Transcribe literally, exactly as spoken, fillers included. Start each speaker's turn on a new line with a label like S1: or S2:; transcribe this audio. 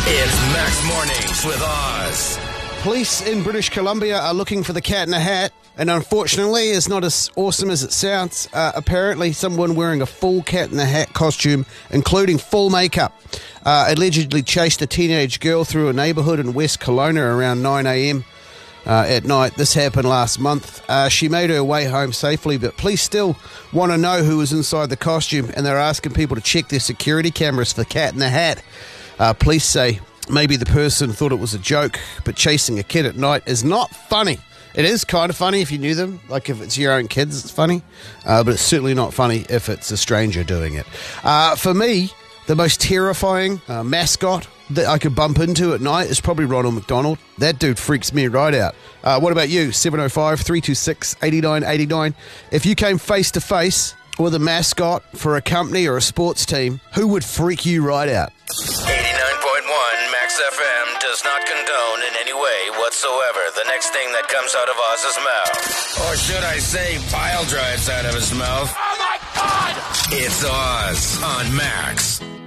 S1: It's Max Mornings with Oz.
S2: Police in British Columbia are looking for the cat in a hat, and unfortunately, it's not as awesome as it sounds. Uh, apparently, someone wearing a full cat in the hat costume, including full makeup, uh, allegedly chased a teenage girl through a neighbourhood in West Kelowna around nine a.m. Uh, at night. This happened last month. Uh, she made her way home safely, but police still want to know who was inside the costume, and they're asking people to check their security cameras for the cat in the hat. Uh, police say maybe the person thought it was a joke, but chasing a kid at night is not funny. It is kind of funny if you knew them. Like if it's your own kids, it's funny. Uh, but it's certainly not funny if it's a stranger doing it. Uh, for me, the most terrifying uh, mascot that I could bump into at night is probably Ronald McDonald. That dude freaks me right out. Uh, what about you? seven oh five, three two six, eight nine eight nine. If you came face to face with a mascot for a company or a sports team, who would freak you right out?
S1: eighty-nine point one Max F M does not condone in any way whatsoever the next thing that comes out of Oz's mouth. Or should I say pile drives out of his mouth? Oh my God! It's Oz on Max.